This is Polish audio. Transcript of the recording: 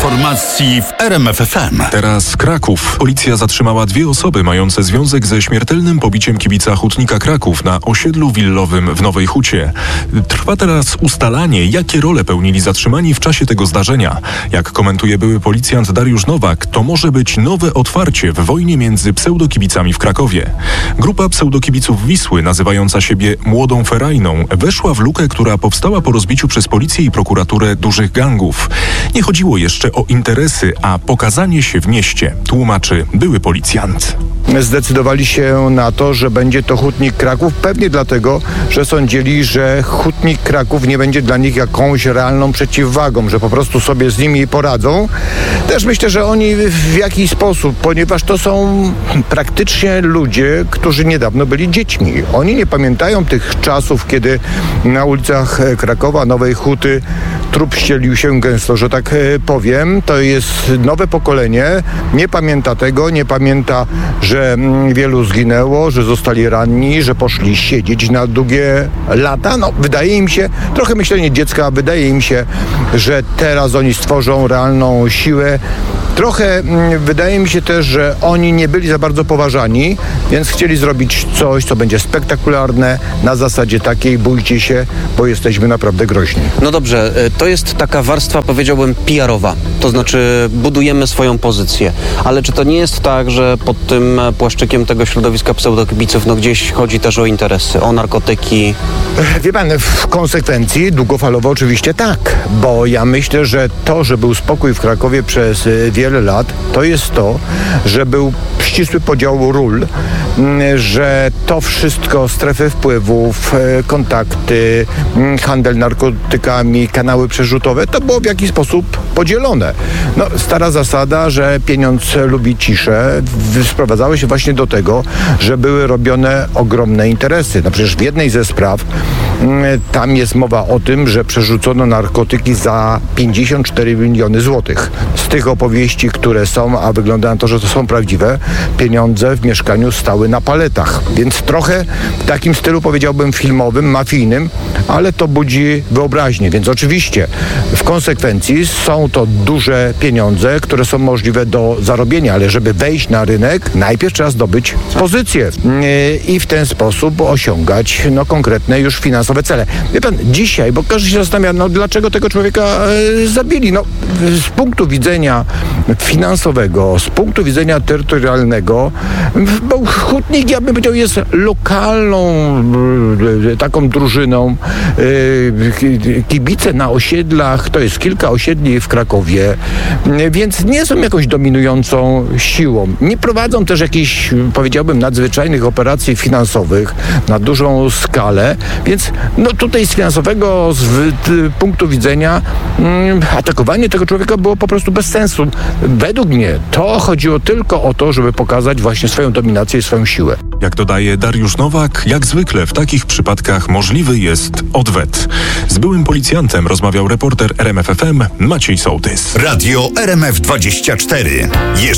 informacji w RMF FM. Teraz Kraków. Policja zatrzymała 2 osoby mające związek ze śmiertelnym pobiciem kibica Hutnika Kraków na osiedlu willowym w Nowej Hucie. Trwa teraz ustalanie, jakie role pełnili zatrzymani w czasie tego zdarzenia. Jak komentuje były policjant Dariusz Nowak, to może być nowe otwarcie w wojnie między pseudokibicami w Krakowie. Grupa pseudokibiców Wisły, nazywająca siebie Młodą Ferajną, weszła w lukę, która powstała po rozbiciu przez policję i prokuraturę dużych gangów. Nie chodziło jeszcze o interesy, a pokazanie się w mieście, tłumaczy były policjant. Zdecydowali się na to, że będzie to Hutnik Kraków, pewnie dlatego, że sądzili, że Hutnik Kraków nie będzie dla nich jakąś realną przeciwwagą, że po prostu sobie z nimi poradzą. Też myślę, że oni w jakiś sposób, ponieważ to są praktycznie ludzie, którzy niedawno byli dziećmi. Oni nie pamiętają tych czasów, kiedy na ulicach Krakowa, Nowej Huty trup ścielił się gęsto, że tak powiem. To jest nowe pokolenie, nie pamięta tego, nie pamięta, że wielu zginęło, że zostali ranni, że poszli siedzieć na długie lata. No, wydaje im się, trochę myślenie dziecka, wydaje im się, że teraz oni stworzą realną siłę. Trochę wydaje mi się też, że oni nie byli za bardzo poważani, więc chcieli zrobić coś, co będzie spektakularne, na zasadzie takiej: bójcie się, bo jesteśmy naprawdę groźni. No dobrze, to jest taka warstwa, powiedziałbym, PR-owa, to znaczy budujemy swoją pozycję, ale czy to nie jest tak, że pod tym płaszczykiem tego środowiska pseudokibiców gdzieś chodzi też o interesy, o narkotyki? Wie pan, w konsekwencji długofalowo oczywiście tak, bo ja myślę, że to, że był spokój w Krakowie przez wiele lat, to jest to, że był ścisły podział ról, że to wszystko, strefy wpływów, kontakty, handel narkotykami, kanały przerzutowe, to było w jakiś sposób podzielone. No, stara zasada, że pieniądz lubi ciszę, sprowadzały się właśnie do tego, że były robione ogromne interesy. No przecież w jednej ze spraw tam jest mowa o tym, że przerzucono narkotyki za 54 miliony złotych. Z tych opowieści, które są, a wygląda na to, że to są prawdziwe, pieniądze w mieszkaniu stały na paletach. Więc trochę w takim stylu, powiedziałbym, filmowym, mafijnym, ale to budzi wyobraźnię. Więc oczywiście w konsekwencji są to duże pieniądze, które są możliwe do zarobienia, ale żeby wejść na rynek, najpierw trzeba zdobyć pozycję i w ten sposób osiągać konkretne już finansowe cele. Wie pan, dzisiaj, bo każdy się zastanawia, dlaczego tego człowieka zabili? Z punktu widzenia finansowego, z punktu widzenia terytorialnego, bo Hutnik, ja bym powiedział, jest lokalną taką drużyną. Kibice na osiedlach, to jest kilka osiedli w Krakowie, więc nie są jakąś dominującą siłą. Nie prowadzą też jakichś, powiedziałbym, nadzwyczajnych operacji finansowych na dużą skalę, więc tutaj z finansowego punktu widzenia atakowanie tego człowieka było po prostu bez sensu. Według mnie to chodziło tylko o to, żeby pokazać właśnie swoją dominację i swoją siłę. Jak dodaje Dariusz Nowak, jak zwykle w takich przypadkach możliwy jest odwet. Z byłym policjantem rozmawiał reporter RMF FM Maciej Sołtys. Radio RMF 24.